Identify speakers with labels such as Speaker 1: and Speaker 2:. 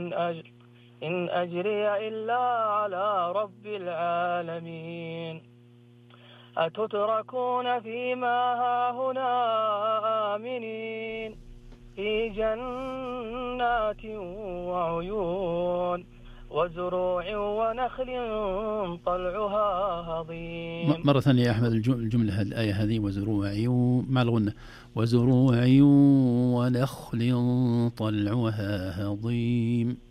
Speaker 1: إن أجري إلا على رب العالمين. أتتركون فيما هاهنا آمنين في جنات وعيون وزروع ونخل طلعها هضيم.
Speaker 2: مرة ثانية يا أحمد، الجملة الآية هذه وزروع مع الغنة، وزروع ونخل طلعها هضيم.